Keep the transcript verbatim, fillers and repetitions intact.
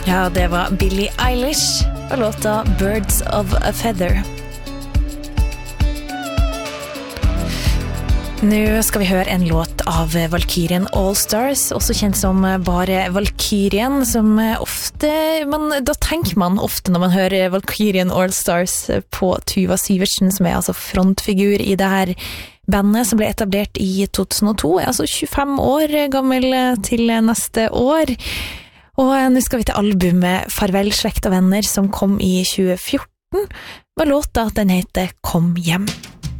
Ja, det var Billie Eilish og låta Birds of a Feather. Nå skal vi høre en låt av Valkyrien Allstars, også kjent som bare Valkyrien, som ofte, man, da tenker man ofte når man hører Valkyrien Allstars på Tuva Syvertsen, som er altså frontfigur i det her bandet som ble etablert i to tusen og to, er altså tjuefem år gammel til neste år. Og nå skal vi til albumet Farvel, slekt og venner, som kom i tjue fjorten, og låta den heter Kom hjem.